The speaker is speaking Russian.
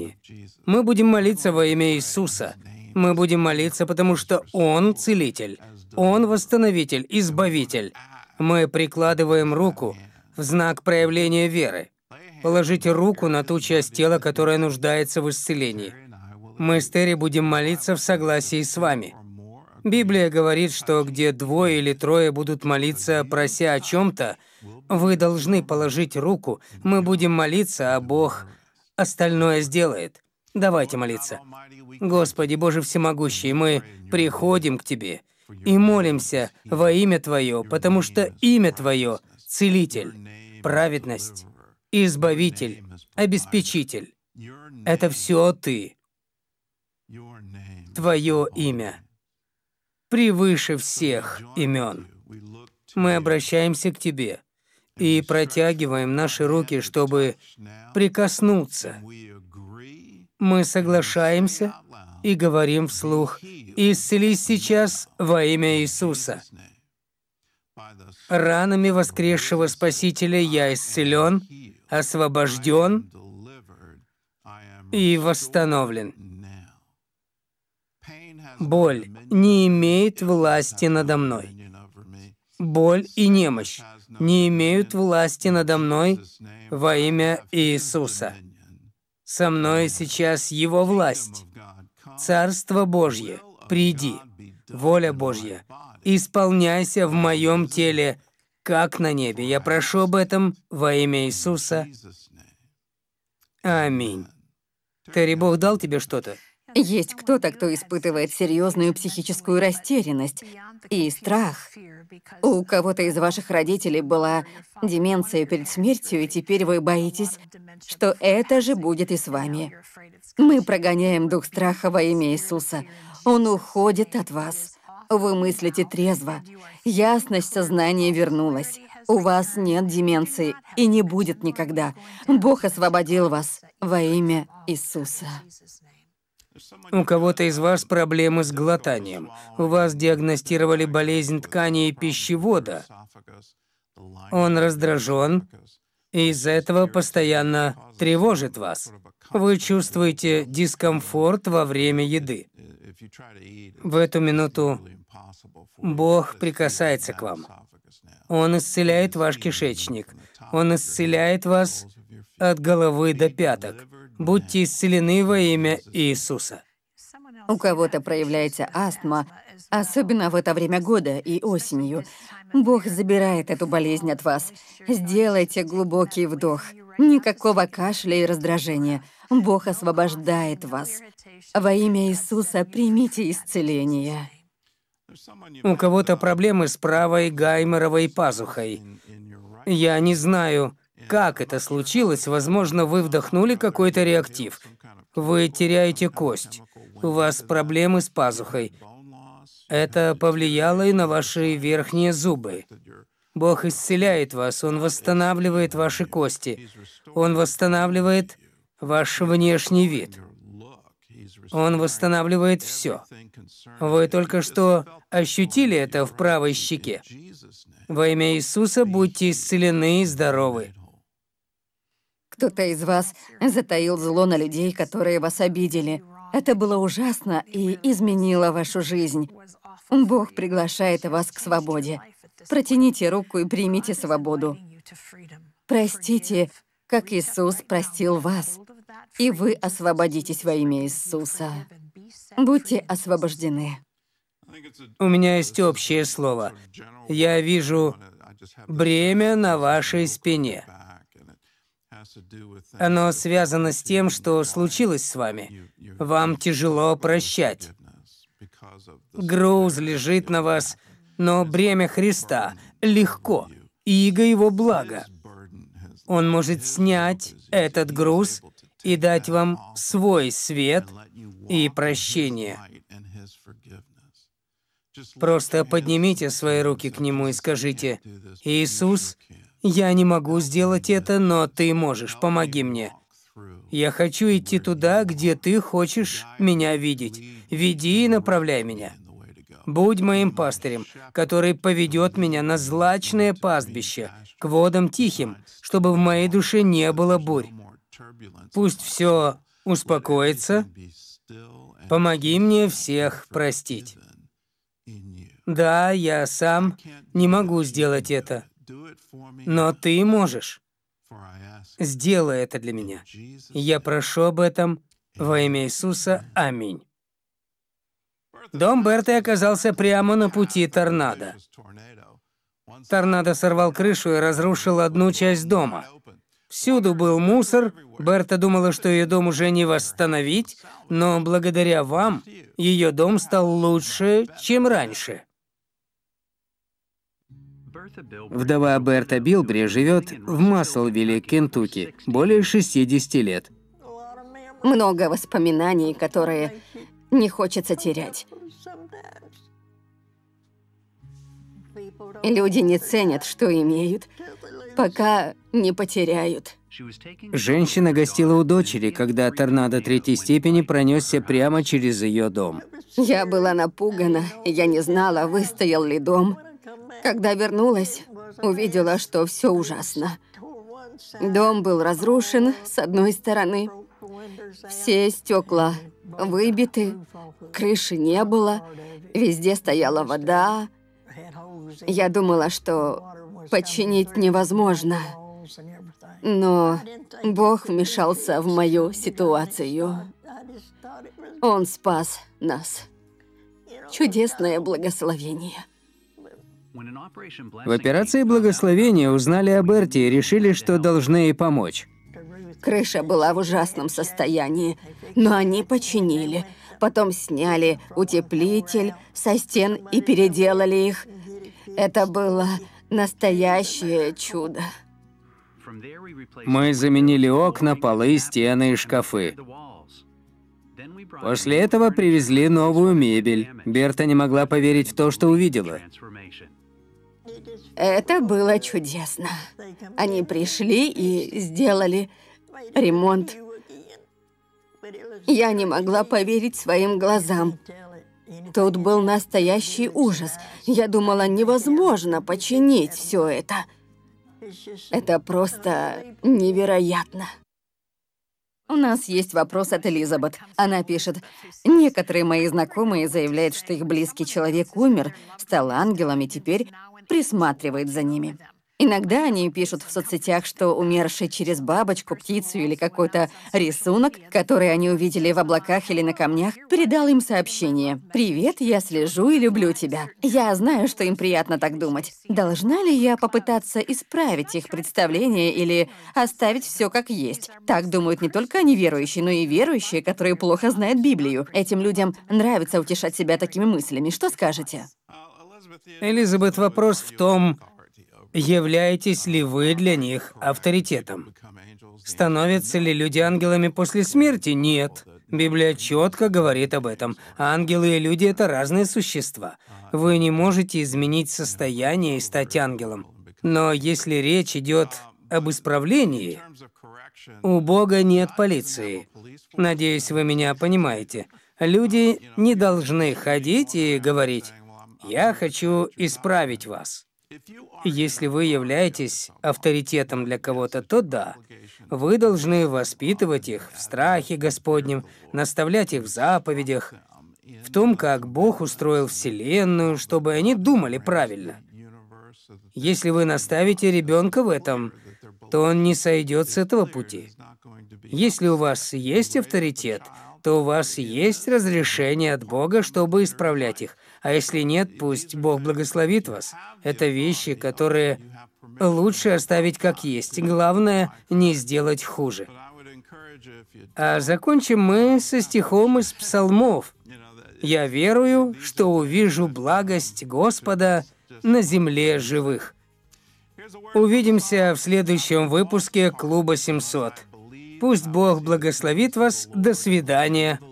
исцелении. Мы будем молиться во имя Иисуса. Мы будем молиться, потому что Он Целитель, Он Восстановитель, Избавитель. Мы прикладываем руку в знак проявления веры. Положите руку на ту часть тела, которая нуждается в исцелении. Мы с Терри будем молиться в согласии с вами. Библия говорит, что где двое или трое будут молиться, прося о чем-то, вы должны положить руку, мы будем молиться, а Бог остальное сделает. Давайте молиться. Господи, Боже Всемогущий, мы приходим к Тебе и молимся во имя Твое, потому что имя Твое — Целитель, праведность, Избавитель, Обеспечитель. Это все Ты. Твое имя превыше всех имен. Мы обращаемся к Тебе и протягиваем наши руки, чтобы прикоснуться. Мы соглашаемся и говорим вслух: «Исцелись сейчас во имя Иисуса. Ранами воскресшего Спасителя я исцелен, освобожден и восстановлен. Боль не имеет власти надо мной. Боль и немощь не имеют власти надо мной во имя Иисуса. Со мной сейчас Его власть. Царство Божье, приди. Воля Божья, исполняйся в моем теле, как на небе. Я прошу об этом во имя Иисуса. Аминь». Терри, Бог дал тебе что-то? Есть кто-то, кто испытывает серьезную психическую растерянность и страх. У кого-то из ваших родителей была деменция перед смертью, и теперь вы боитесь, что это же будет и с вами. Мы прогоняем дух страха во имя Иисуса. Он уходит от вас. Вы мыслите трезво. Ясность сознания вернулась. У вас нет деменции и не будет никогда. Бог освободил вас во имя Иисуса. У кого-то из вас проблемы с глотанием. У вас диагностировали болезнь тканей пищевода. Он раздражен, и из-за этого постоянно тревожит вас. Вы чувствуете дискомфорт во время еды. В эту минуту Бог прикасается к вам. Он исцеляет ваш кишечник. Он исцеляет вас от головы до пяток. Будьте исцелены во имя Иисуса. У кого-то проявляется астма, особенно в это время года и осенью. Бог забирает эту болезнь от вас. Сделайте глубокий вдох. Никакого кашля и раздражения. Бог освобождает вас. Во имя Иисуса примите исцеление. У кого-то проблемы с правой гайморовой пазухой. Я не знаю, как это случилось. Возможно, вы вдохнули какой-то реактив. Вы теряете кость. У вас проблемы с пазухой. Это повлияло и на ваши верхние зубы. Бог исцеляет вас, Он восстанавливает ваши кости. Он восстанавливает ваш внешний вид. Он восстанавливает все. Вы только что ощутили это в правой щеке. Во имя Иисуса будьте исцелены и здоровы. Кто-то из вас затаил зло на людей, которые вас обидели. Это было ужасно и изменило вашу жизнь. Бог приглашает вас к свободе. Протяните руку и примите свободу. Простите, как Иисус простил вас, и вы освободитесь во имя Иисуса. Будьте освобождены. У меня есть общее слово. Я вижу бремя на вашей спине. Оно связано с тем, что случилось с вами. Вам тяжело прощать. Груз лежит на вас, но бремя Христа легко, иго Его блага. Он может снять этот груз и дать вам свой свет и прощение. Просто поднимите свои руки к Нему и скажите: «Иисус, я не могу сделать это, но Ты можешь, помоги мне. Я хочу идти туда, где Ты хочешь меня видеть. Веди и направляй меня. Будь моим пастырем, который поведет меня на злачное пастбище, к водам тихим, чтобы в моей душе не было бурь. Пусть все успокоиться. Помоги мне всех простить. Да, я сам не могу сделать это, но ты можешь. Сделай это для меня. Я прошу об этом во имя Иисуса. Аминь. Дом Берты оказался прямо на пути торнадо. Торнадо сорвал крышу и разрушил одну часть дома. Всюду был мусор. Берта думала, что ее дом уже не восстановить, но благодаря вам ее дом стал лучше, чем раньше. Вдова Берта Билбри живет в Маслвилле, Кентукки, более 60 лет. Много воспоминаний, которые не хочется терять. Люди не ценят, что имеют, пока не потеряют. Женщина гостила у дочери, когда торнадо третьей степени пронесся прямо через ее дом. Я была напугана, я не знала, выстоял ли дом. Когда вернулась, увидела, что все ужасно. Дом был разрушен с одной стороны. Все стекла выбиты, крыши не было, везде стояла вода. Я думала, что починить невозможно. Но Бог вмешался в мою ситуацию. Он спас нас. Чудесное благословение. В операции благословения узнали о Берте и решили, что должны ей помочь. Крыша была в ужасном состоянии, но они починили. Потом сняли утеплитель со стен и переделали их. Это было настоящее чудо. Мы заменили окна, полы, стены и шкафы. После этого привезли новую мебель. Берта не могла поверить в то, что увидела. Это было чудесно. Они пришли и сделали ремонт. Я не могла поверить своим глазам. Тут был настоящий ужас. Я думала, невозможно починить все это. Это просто невероятно. У нас есть вопрос от Элизабет. Она пишет: некоторые мои знакомые заявляют, что их близкий человек умер, стал ангелом и теперь присматривает за ними. Иногда они пишут в соцсетях, что умерший через бабочку, птицу или какой-то рисунок, который они увидели в облаках или на камнях, передал им сообщение: «Привет, я слежу и люблю тебя». Я знаю, что им приятно так думать. Должна ли я попытаться исправить их представление или оставить все как есть? Так думают не только неверующие, но и верующие, которые плохо знают Библию. Этим людям нравится утешать себя такими мыслями. Что скажете? Элизабет, вопрос в том, являетесь ли вы для них авторитетом? Становятся ли люди ангелами после смерти? Нет. Библия четко говорит об этом. Ангелы и люди — это разные существа. Вы не можете изменить состояние и стать ангелом. Но если речь идет об исправлении, у Бога нет полиции. Надеюсь, вы меня понимаете. Люди не должны ходить и говорить: «Я хочу исправить вас». Если вы являетесь авторитетом для кого-то, то да, вы должны воспитывать их в страхе Господнем, наставлять их в заповедях, в том, как Бог устроил Вселенную, чтобы они думали правильно. Если вы наставите ребенка в этом, то он не сойдет с этого пути. Если у вас есть авторитет, то у вас есть разрешение от Бога, чтобы исправлять их. А если нет, пусть Бог благословит вас. Это вещи, которые лучше оставить как есть. Главное, не сделать хуже. А закончим мы со стихом из Псалмов. «Я верую, что увижу благость Господа на земле живых». Увидимся в следующем выпуске Клуба 700. Пусть Бог благословит вас. До свидания.